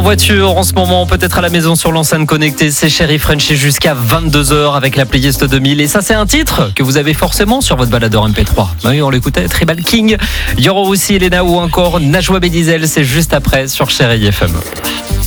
voiture en ce moment, peut-être à la maison sur l'enceinte connectée, c'est Chéri Frenchy jusqu'à 22h avec la playlist 2000. Et ça, c'est un titre que vous avez forcément sur votre baladeur MP3. Oui, on l'écoutait, Tribal King. Il y aura aussi Elena ou encore Najwa Bedizel, c'est juste après sur Chéri FM.